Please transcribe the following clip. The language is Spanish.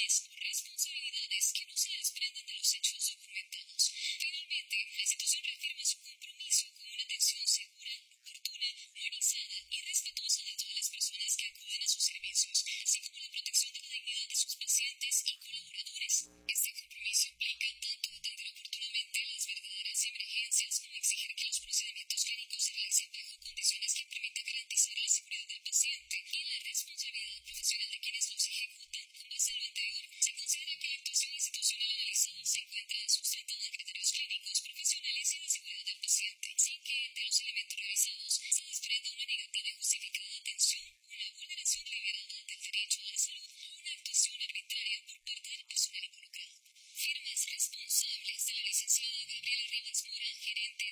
obligaciones o responsabilidades que no se desprenden de los hechos documentados. Finalmente, la institución reafirma su compromiso con una atención segura, oportuna, humanizada y respetuosa de todas las personas que acuden a sus servicios, así como la protección de la dignidad de sus pacientes y colaboradores. Este compromiso implica tanto atender oportunamente las verdaderas emergencias como exigir que los procedimientos clínicos se realicen bajo condiciones que permitan garantizar la seguridad del paciente y la responsabilidad profesional de quienes los ejecutan. Con base en lo anterior, se considera que la actuación institucional analizada se encuentra sustentada en criterios clínicos, profesionales y de seguridad del paciente, sin que de los elementos revisados se desprenda una negativa y justificada de atención, una vulneración deliberada del derecho a la salud o una actuación arbitraria por parte del personal involucrado. Firmas responsables de la licenciada Gabriela Rivas Mora, gerente